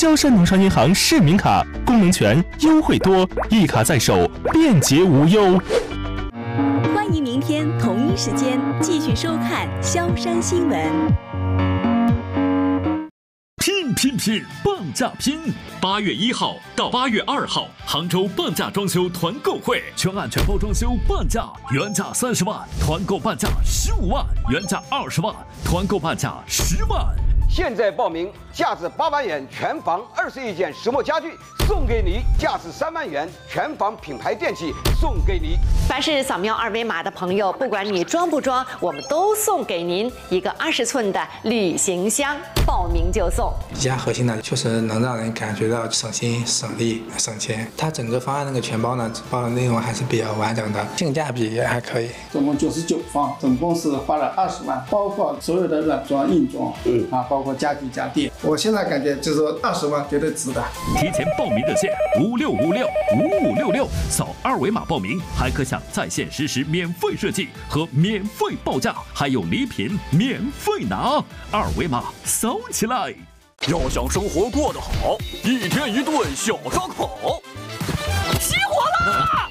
萧山农商银行市民卡，功能全，优惠多，一卡在手，便捷无忧。 欢迎明天同一时间继续收看萧山新闻。 拼半价拼！8月1号到8月2号，杭州半价装修团购会，全案全包装修半价，原价30万，团购半价15万，原价20万，团购半价10万。 现在报名，价值8万元全房21件石墨家具送给你，价值3万元全房品牌电器送给你。 凡是扫描二维码的朋友，不管你装不装，我们都送给您一个20寸的旅行箱，报名就送。 比较核心的，确实能让人感觉到省心、省力、省钱。它整个方案那个全包呢，包的内容还是比较完整的，性价比也还可以。 总共99方，总共是花了20万，包括所有的软装、硬装，包括家具家电。我现在感觉就是说20万绝对值的。 提前报名热线56565566，扫二维码报名，还可享在线实时免费设计和免费报价，还有礼品免费拿。二维码扫起来！ 要想生活过得好，一天一顿小烧烤，起火了！